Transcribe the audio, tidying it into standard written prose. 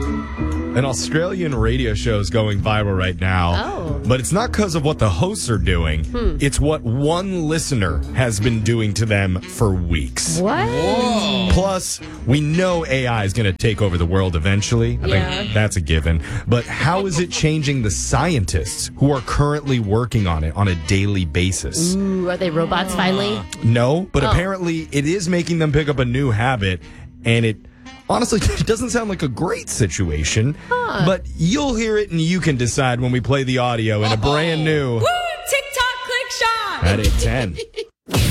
An Australian radio show is going viral right now. Oh. But it's not because of what the hosts are doing. It's what one listener has been doing to them for weeks. What? Plus, we know AI is going to take over the world eventually. I think that's a given. But how is it changing the scientists who are currently working on it on a daily basis? Ooh, are they robots finally? No, but apparently it is making them pick up a new habit, and it honestly it doesn't sound like a great situation. But you'll hear it and you can decide when we play the audio in a brand new Woo! TikTok click shot. at 8:10.